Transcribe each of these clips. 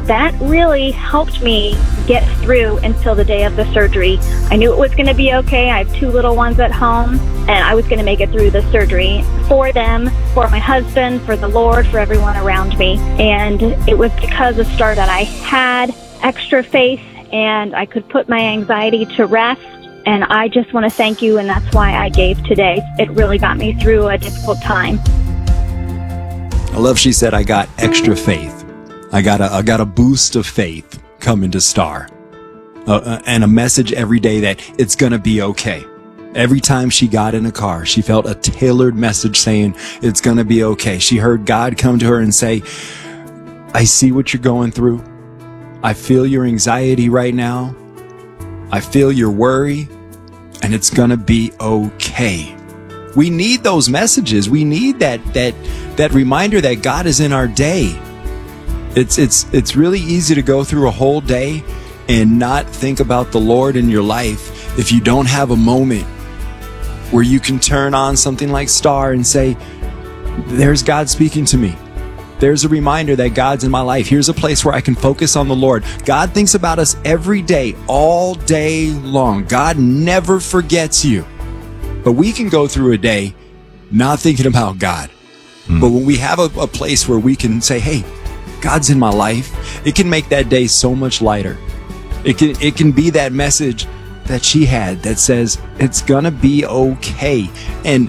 that really helped me get through until the day of the surgery. I knew it was going to be okay. I have 2 little ones at home, and I was going to make it through the surgery for them, for my husband, for the Lord, for everyone around me. And it was because of STAR that I had extra faith and I could put my anxiety to rest. And I just want to thank you, and that's why I gave today. It really got me through a difficult time. I love she said, I got extra faith. I got a boost of faith coming to STAR. And a message every day that it's going to be okay. Every time she got in a car, she felt a tailored message saying it's going to be okay. She heard God come to her and say, I see what you're going through. I feel your anxiety right now. I feel your worry, and it's going to be okay. We need those messages. We need that reminder that God is in our day. It's really easy to go through a whole day and not think about the Lord in your life if you don't have a moment where you can turn on something like STAR and say, there's God speaking to me. There's a reminder that God's in my life. Here's a place where I can focus on the Lord. God thinks about us every day, all day long. God never forgets you. But we can go through a day not thinking about God. But when we have a place where we can say, hey, God's in my life, it can make that day so much lighter. It can be that message that she had that says, it's gonna be okay. And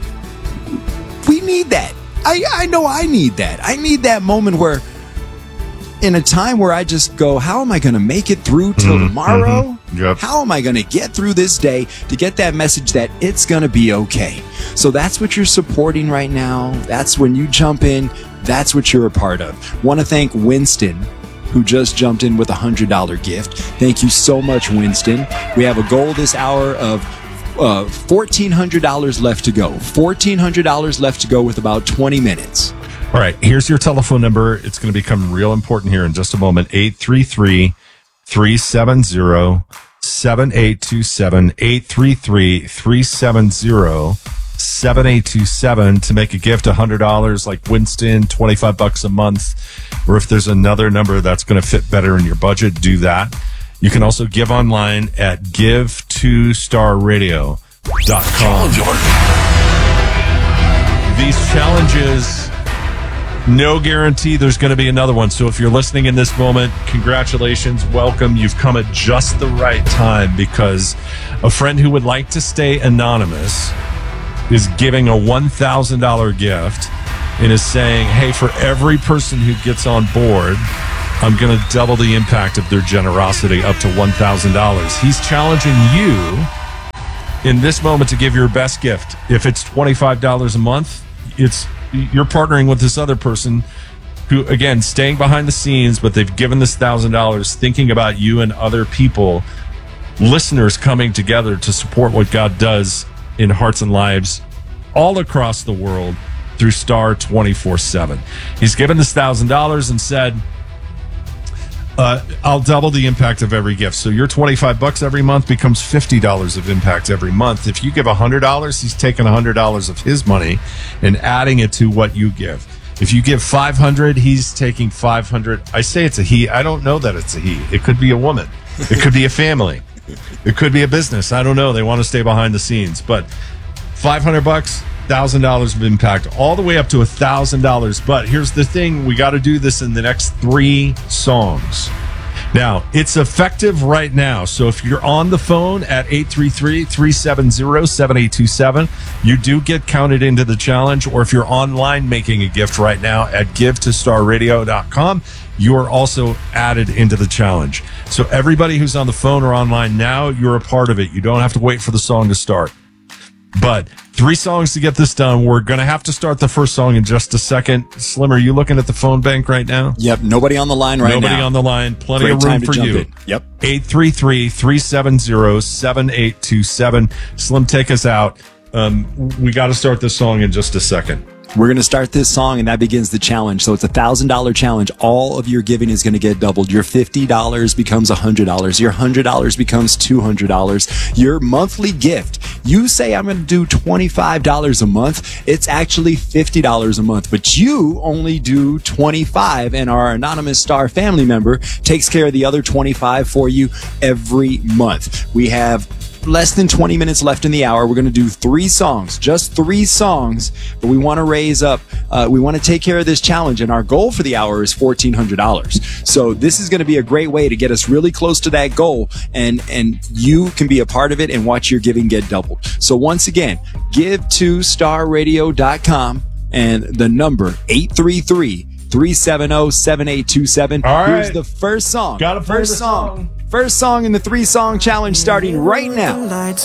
we need that. I know I need that. I need that moment where, in a time where I just go, how am I going to make it through till tomorrow? Yep. How am I going to get through this day to get that message that it's going to be okay? So that's what you're supporting right now. That's when you jump in. That's what you're a part of. Want to thank Winston, who just jumped in with a $100 gift. Thank you so much, Winston. We have a goal this hour of $1,400 left to go. $1,400 left to go with about 20 minutes. All right, here's your telephone number. It's going to become real important here in just a moment. 833-370-7827. 833-370-7827 to make a gift, $100 like Winston, $25 a month. Or if there's another number that's going to fit better in your budget, do that. You can also give online at give2starradio.com. These challenges, no guarantee there's going to be another one. So if you're listening in this moment, congratulations, welcome. You've come at just the right time, because a friend who would like to stay anonymous is giving a $1,000 gift and is saying, hey, for every person who gets on board, I'm going to double the impact of their generosity up to $1,000. He's challenging you in this moment to give your best gift. If it's $25 a month, you're partnering with this other person who, again, staying behind the scenes, but they've given this $1,000 thinking about you and other people, listeners coming together to support what God does in hearts and lives all across the world through STAR 24/7. He's given this $1,000 and said, I'll double the impact of every gift. So your $25 every month becomes $50 of impact every month. If you give $100, he's taking $100 of his money and adding it to what you give. If you give $500, he's taking $500. I say it's a he. I don't know that it's a he. It could be a woman. It could be a family. It could be a business. I don't know. They want to stay behind the scenes. But $500, $1,000 of impact, all the way up to $1,000. But here's the thing. We got to do this in the next 3 songs. Now, it's effective right now. So if you're on the phone at 833-370-7827, you do get counted into the challenge. Or if you're online making a gift right now at give2starradio.com, you are also added into the challenge. So everybody who's on the phone or online now, you're a part of it. You don't have to wait for the song to start. But 3 songs to get this done. We're going to have to start the first song in just a second. Slim, are you looking at the phone bank right now? Yep. Nobody on the line now. Nobody on the line. Plenty Great of room time for to you. jump in. Yep. 833-370-7827. Slim, take us out. We got to start this song in just a second. We're going to start this song, and that begins the challenge. So it's $1,000 challenge. All of your giving is going to get doubled. Your $50 becomes $100. Your $100 becomes $200. Your monthly gift, you say I'm going to do $25 a month. It's actually $50 a month, but you only do $25, and our anonymous star family member takes care of the other $25 for you every month. We have less than 20 minutes left in the hour. We're going to do 3 songs, just 3 songs, but we want to raise up, we want to take care of this challenge, and our goal for the hour is $1,400. So this is going to be a great way to get us really close to that goal, and you can be a part of it and watch your giving get doubled. So once again, give to starradio.com and the number 833-370-7827. All right. Here's the first song. Gotta play the song. First song in the 3-song challenge starting right now.